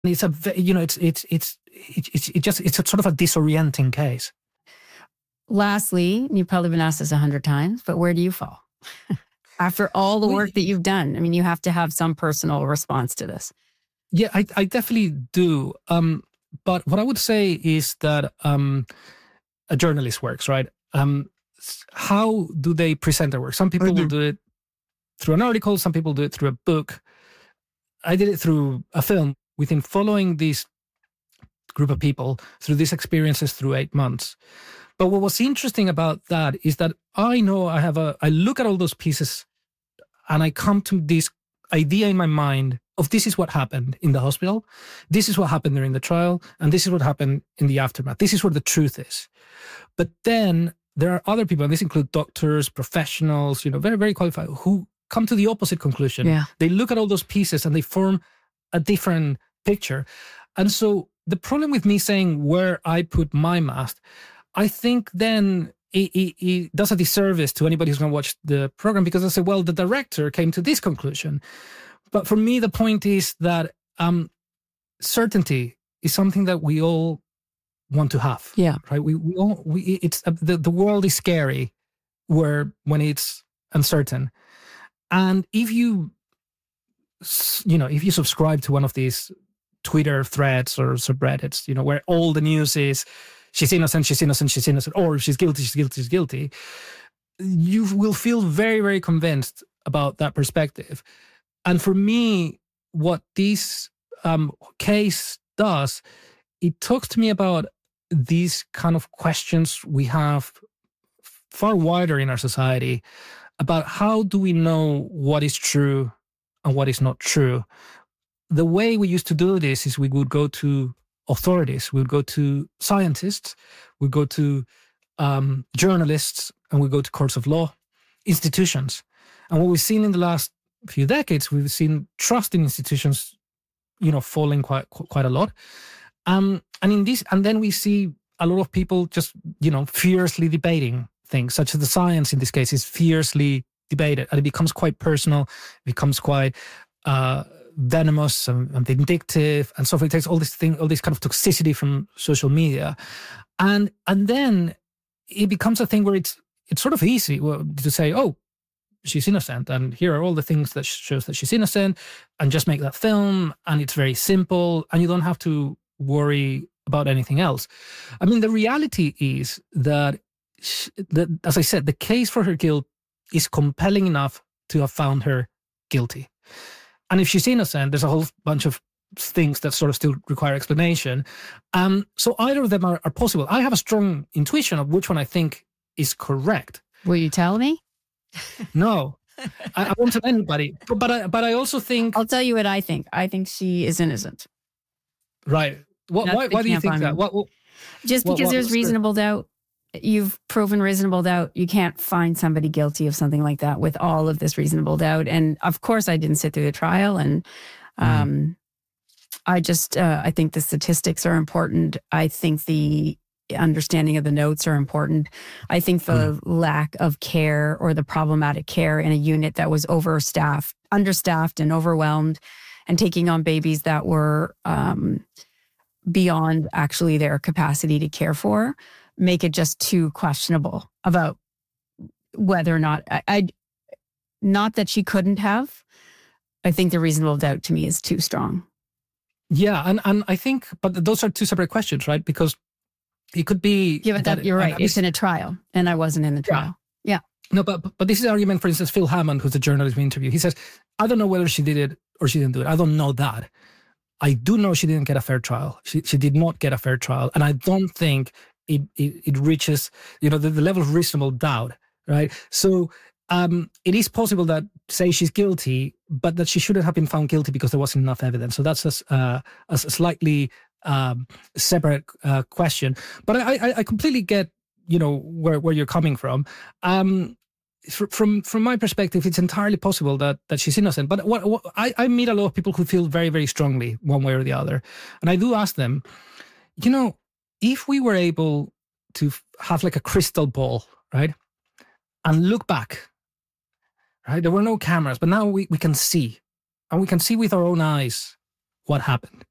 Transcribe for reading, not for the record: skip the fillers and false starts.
It's it's a sort of a disorienting case. Lastly, you've probably been asked this 100 times, but where do you fall? After all the work that you've done, I mean, you have to have some personal response to this. Yeah, I definitely do. But what I would say is that a journalist works, right? How do they present their work? Some people will do it through an article. Some people do it through a book. I did it through a film. We've been following this group of people through these experiences through 8 months. But what was interesting about that is that I look at all those pieces and I come to this idea in my mind of this is what happened in the hospital, this is what happened during the trial, and this is what happened in the aftermath. This is where the truth is. But then there are other people, and this includes doctors, professionals, very, very qualified, who come to the opposite conclusion. Yeah. They look at all those pieces and they form a different picture. And so the problem with me saying where I put my mast, I think then it does a disservice to anybody who's going to watch the program, because I say, well, the director came to this conclusion. But for me, the point is that certainty is something that we all want to have. Yeah. Right. The world is scary when it's uncertain. And if you subscribe to one of these Twitter threads or subreddits, where all the news is she's innocent, or she's guilty, you will feel very, very convinced about that perspective. And for me, what this case does, it talks to me about these kind of questions we have far wider in our society about how do we know what is true and what is not true. The way we used to do this is we would go to authorities, we would go to scientists, we would go to journalists, and we go to courts of law, institutions. And what we've seen in the last few decades, we've seen trust in institutions, falling quite a lot. And then we see a lot of people just, fiercely debating things, such as the science in this case is fiercely debated, and it becomes quite personal, it becomes quite venomous and vindictive, and so it takes all this kind of toxicity from social media, and then it becomes a thing where it's sort of easy to say, oh, she's innocent, and here are all the things that shows that she's innocent, and just make that film, and it's very simple, and you don't have to worry about anything else. I mean, the reality is that as I said, the case for her guilt is compelling enough to have found her guilty. And if she's innocent, there's a whole bunch of things that sort of still require explanation. So either of them are possible. I have a strong intuition of which one I think is correct. Will you tell me? No, I won't tell anybody. But I also think... I'll tell you what I think. I think she is innocent. Right. Why do you think that? Just because there's reasonable doubt. You've proven reasonable doubt. You can't find somebody guilty of something like that with all of this reasonable doubt. And of course, I didn't sit through the trial. And I think the statistics are important. I think the understanding of the notes are important. I think the lack of care or the problematic care in a unit that was understaffed and overwhelmed, and taking on babies that were beyond actually their capacity to care for, make it just too questionable about whether or not not that she couldn't have. I think the reasonable doubt to me is too strong. Yeah, and I think, but those are two separate questions, right? Because it could be... Yeah, but you're right. It's in a trial, and I wasn't in the trial. Yeah. No, but this is the argument, for instance, Phil Hammond, who's the journalist we interviewed. He says, I don't know whether she did it or she didn't do it. I don't know that. I do know she didn't get a fair trial. She did not get a fair trial. And I don't think it reaches, the level of reasonable doubt, right? So it is possible that, say, she's guilty, but that she shouldn't have been found guilty because there wasn't enough evidence. So that's a slightly separate question. But I completely get, where you're coming from. From my perspective, it's entirely possible that she's innocent. But what I meet a lot of people who feel very, very strongly one way or the other. And I do ask them, if we were able to have like a crystal ball, right? And look back, right? There were no cameras, but now we can see. And we can see with our own eyes what happened.